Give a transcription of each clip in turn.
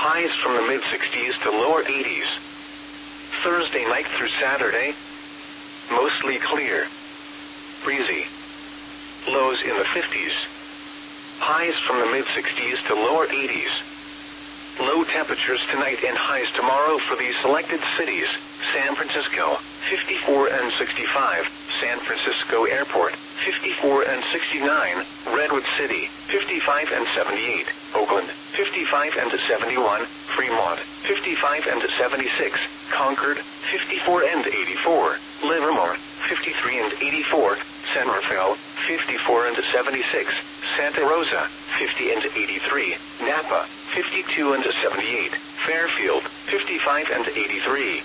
highs from the mid-60s to lower 80s. Thursday night through Saturday, mostly clear, breezy, lows in the 50s. Highs from the mid-60s to lower 80s. Low temperatures tonight and highs tomorrow for these selected cities: San Francisco, 54 and 65, San Francisco Airport, 54 and 69, Redwood City, 55 and 78, Oakland, 55 and 71, Fremont, 55 and 76, Concord, 54 and 84, Livermore, 53 and 84, San Rafael, 54 and 76, Santa Rosa, 50 and 83, Napa, 52 and 78, Fairfield, 55 and 83.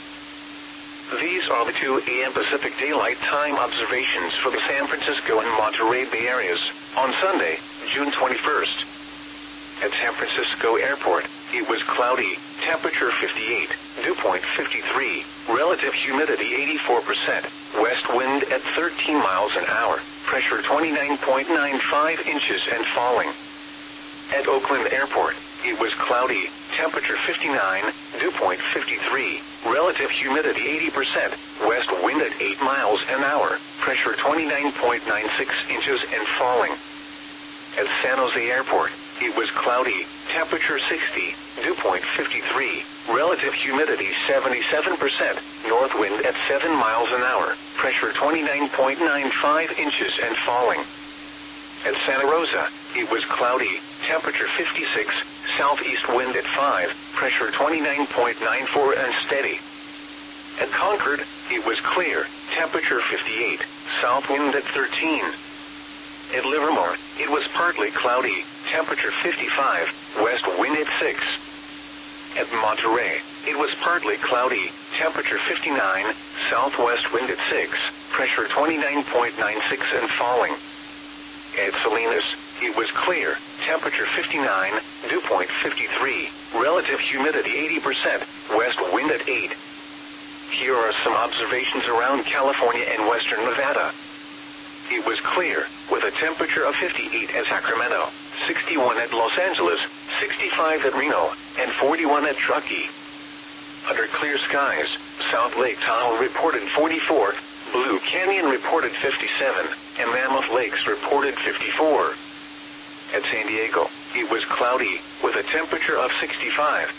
These are the 2 a.m. Pacific Daylight Time observations for the San Francisco and Monterey Bay areas on Sunday, June 21st. At San Francisco Airport, it was cloudy, temperature 58, dew point 53, relative humidity 84%, west wind at 13 miles an hour, pressure 29.95 inches and falling. At Oakland Airport, it was cloudy, temperature 59, dew point 53, relative humidity 80%, west wind at 8 miles an hour, pressure 29.96 inches and falling. At San Jose Airport, it was cloudy, temperature 60, dew point 53, relative humidity 77%, north wind at 7 miles an hour, pressure 29.95 inches and falling. At Santa Rosa, it was cloudy, temperature 56, southeast wind at 5, pressure 29.94 and steady. At Concord, it was clear, temperature 58, south wind at 13. At Livermore, it was partly cloudy, temperature 55, west wind at 6. At Monterey, it was partly cloudy, temperature 59, southwest wind at 6, pressure 29.96 and falling. At Salinas, it was clear, temperature 59, dew point 53, relative humidity 80%, west wind at 8. Here are some observations around California and western Nevada. It was clear, with a temperature of 58 at Sacramento, 61 at Los Angeles, 65 at Reno, and 41 at Truckee. Under clear skies, South Lake Tahoe reported 44, Blue Canyon reported 57, and Mammoth Lakes reported 54. At San Diego, it was cloudy, with a temperature of 65.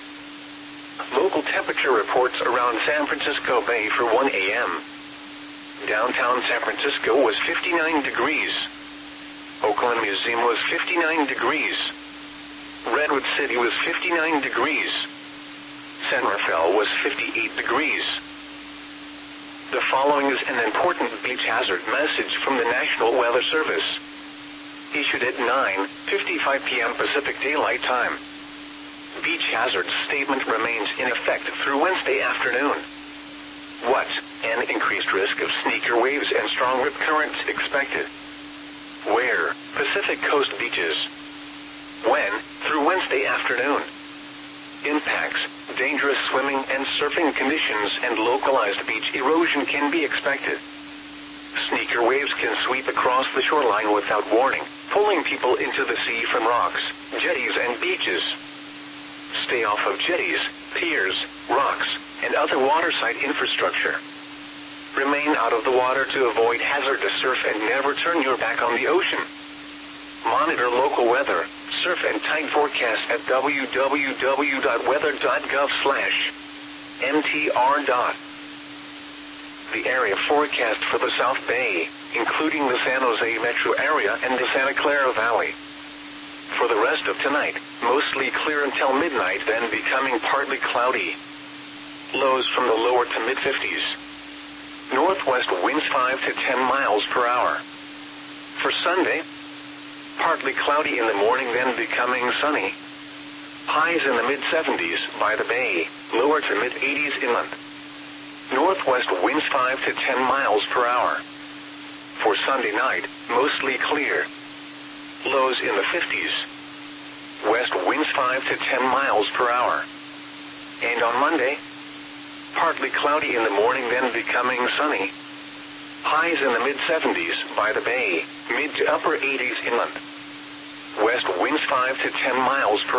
Local temperature reports around San Francisco Bay for 1 a.m. Downtown San Francisco was 59 degrees. Oakland Museum was 59 degrees. Redwood City was 59 degrees. San Rafael was 58 degrees. The following is an important beach hazard message from the National Weather Service. Issued at 9:55 p.m. Pacific Daylight Time. Beach hazard statement remains in effect through Wednesday afternoon. What? An increased risk of sneaker waves and strong rip currents expected. Where? Pacific Coast beaches. When? Through Wednesday afternoon. Impacts, dangerous swimming and surfing conditions and localized beach erosion can be expected. Sneaker waves can sweep across the shoreline without warning, pulling people into the sea from rocks, jetties and beaches. Stay off of jetties, piers, rocks, and other waterside infrastructure. Remain out of the water to avoid hazardous surf and never turn your back on the ocean. Monitor local weather, surf and tide forecast at www.weather.gov/mtr. The area forecast for the South Bay, including the San Jose metro area and the Santa Clara Valley. For the rest of tonight, mostly clear until midnight, then becoming partly cloudy. Lows from the lower to mid-50s. Northwest winds 5 to 10 miles per hour. For Sunday, partly cloudy in the morning, then becoming sunny. Highs in the mid-70s by the bay, lower to mid-80s inland. Northwest winds 5 to 10 miles per hour. For Sunday night, mostly clear. Lows in the 50s. West winds 5 to 10 miles per hour. And on Monday, partly cloudy in the morning, then becoming sunny. Highs in the mid-70s by the bay, mid to upper 80s inland. West winds 5 to 10 miles per hour.